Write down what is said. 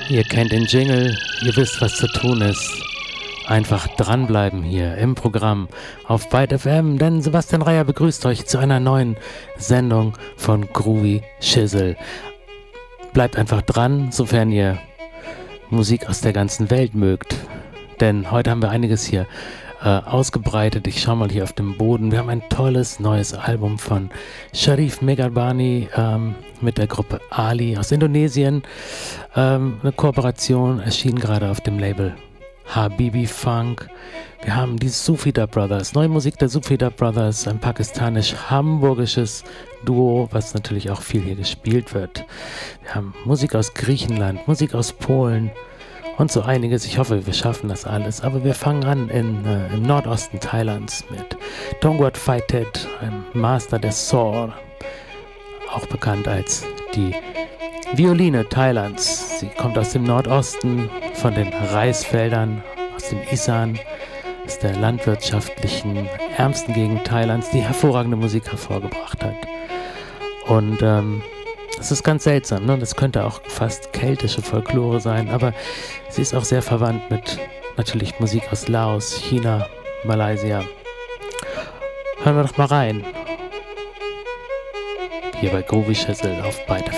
Ihr kennt den Jingle, ihr wisst, was zu tun ist. Einfach dranbleiben hier im Programm auf Byte FM, denn Sebastian Reier begrüßt euch zu einer neuen Sendung von Groovy Shizzle. Bleibt einfach dran, sofern ihr Musik aus der ganzen Welt mögt, denn heute haben wir einiges hier ausgebreitet. Ich schaue mal hier auf den Boden. Wir haben ein tolles neues Album von Sharif Megarbani mit der Gruppe Ali aus Indonesien. Eine Kooperation erschien gerade auf dem Label Habibi Funk. Wir haben die Sufida Brothers, neue Musik der Sufida Brothers, ein pakistanisch-hamburgisches Duo, was natürlich auch viel hier gespielt wird. Wir haben Musik aus Griechenland, Musik aus Polen und so einiges. Ich hoffe, wir schaffen das alles. Aber wir fangen an im Nordosten Thailands mit Tongwat Phaitet, einem Master des Sor, auch bekannt als die Violine Thailands. Sie kommt aus dem Nordosten, von den Reisfeldern, aus dem Isan, aus der landwirtschaftlichen, ärmsten Gegend Thailands, die hervorragende Musik hervorgebracht hat. Und es ist ganz seltsam, ne? Das könnte auch fast keltische Folklore sein, aber sie ist auch sehr verwandt mit natürlich Musik aus Laos, China, Malaysia. Hören wir doch mal rein. Hier bei Groovy Shizzle auf Byte FM.